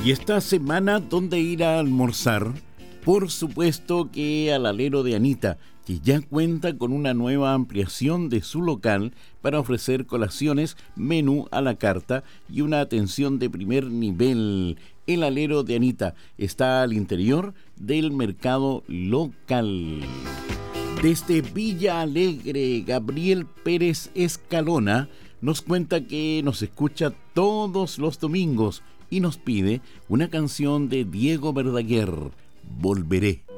Y esta semana, ¿dónde ir a almorzar? Por supuesto que al alero de Anita, que ya cuenta con una nueva ampliación de su local para ofrecer colaciones, menú a la carta y una atención de primer nivel. El alero de Anita está al interior del mercado local. Desde Villa Alegre, Gabriel Pérez Escalona nos cuenta que nos escucha todos los domingos y nos pide una canción de Diego Verdaguer, Volveré.